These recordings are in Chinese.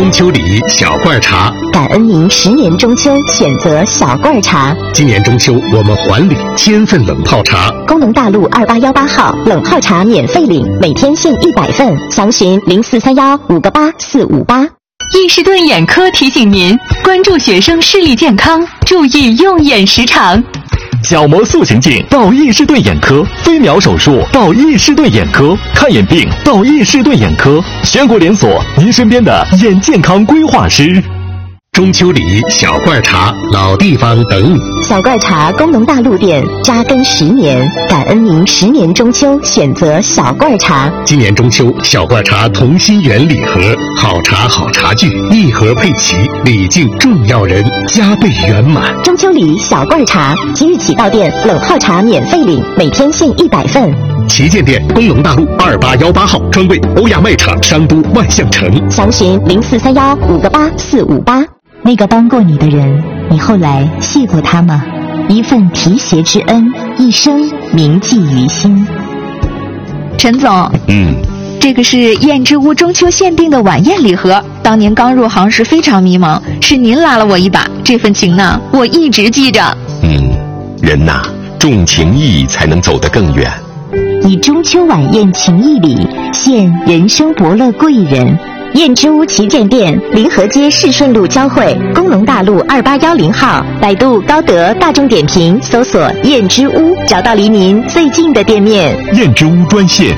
中秋礼小罐茶， 感恩您10年中秋选择小罐茶。 今年中秋我们还礼1000份冷泡茶。 工农大路2818号冷泡茶免费领，每天限100份，详询0431-58458。 易士顿眼科提醒您关注学生视力健康，注意用眼时长。 角膜塑形镜到易士顿眼科，飞秒手术到易士顿眼科，看眼病到易士顿眼科，全国连锁，您身边的眼健康规划师。 中秋礼小罐茶，老地方等你。 小罐茶工农大路店扎根10年，感恩您10年中秋选择小罐茶。 今年中秋小罐茶同心圆礼盒，好茶好茶具，一盒配齐，礼敬重要人，加倍圆满。 中秋礼小罐茶，即日起到店冷泡茶免费领，每天限100份。 旗舰店工农大路2818号，专柜欧亚卖场商都万象城， 详询0431-58458。那个帮过你的人，你后来谢过他吗？一份提携之恩，一生铭记于心。 陈总，这个是燕之屋中秋限定的晚宴礼盒，当年刚入行时非常迷茫，是您拉了我一把，这份情呢，我一直记着。 人呐，重情义才能走得更远。 以中秋晚宴情谊礼，献人生伯乐贵人。燕之屋旗舰店，临河街市顺路交汇，工农大路2810号，百度高德大众点评搜索燕之屋，找到离您最近的店面。 燕之屋专线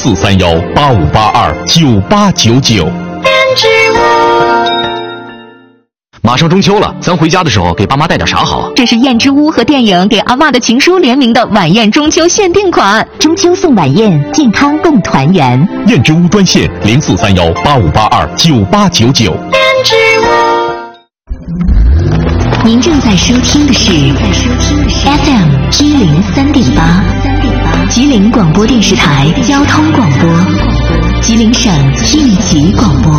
0431-8582-9899。燕之屋。马上中秋了，咱回家的时候给爸妈带点啥好啊？ 这是燕之屋和电影《给阿嬷的情书》联名的晚宴中秋限定款， 中秋送晚宴，健康共团圆。 燕之屋专线0431-8582-9899。燕之屋。 您正在收听的是 FM 103.8，吉林广播电视台交通广播，吉林省应急广播。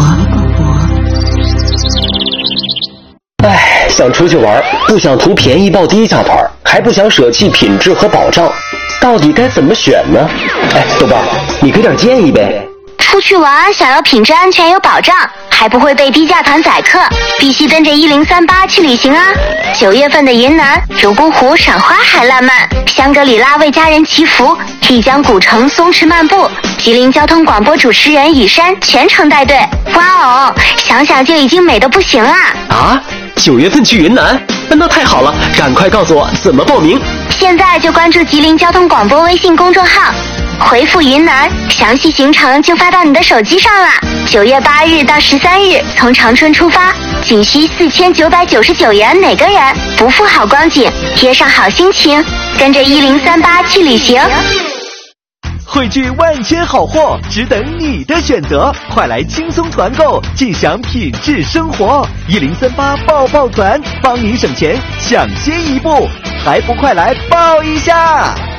想出去玩，不想图便宜报低价团，还不想舍弃品质和保障，到底该怎么选呢？豆瓣，你给点建议呗。 出去玩想要品质安全有保障，还不会被低价团宰客，必须跟着1038去旅行啊！9月份的云南泸沽湖赏花海烂漫，香格里拉为家人祈福，丽江古城松弛漫步，吉林交通广播主持人雨山全程带队。哇哦，想想就已经美得不行啦！ 啊，9月份去云南，那太好了，赶快告诉我怎么报名。 现在就关注吉林交通广播微信公众号，回复云南，详细行程就发到你的手机上啦。9月8日到13日从长春出发，仅需4999元每个人，不负好光景，贴上好心情，跟着1038去旅行。 汇聚万千好货，只等你的选择，快来轻松团购，尽享品质生活。1038爆爆团，帮您省钱，抢先一步，还不快来报一下！